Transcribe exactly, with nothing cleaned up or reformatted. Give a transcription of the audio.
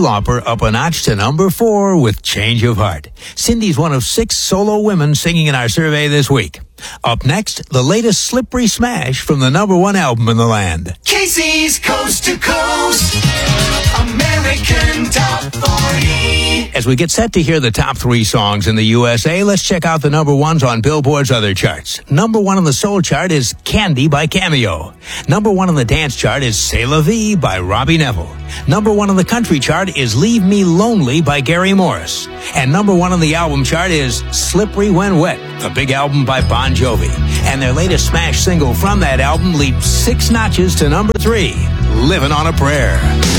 Lauper up a notch to number four with Change of Heart. Cindy's one of six solo women singing in our survey this week. Up next, the latest slippery smash from the number one album in the land. Casey's Coast to Coast, American Top forty. As we get set to hear the top three songs in the U S A, let's check out the number ones on Billboard's other charts. Number one on the soul chart is Candy by Cameo. Number one on the dance chart is C'est La Vie by Robbie Neville. Number one on the country chart is Leave Me Lonely by Gary Morris. And number one on the album chart is Slippery When Wet, the big album by Bon Jovi. And their latest smash single from that album leaps six notches to number three, Living on a Prayer.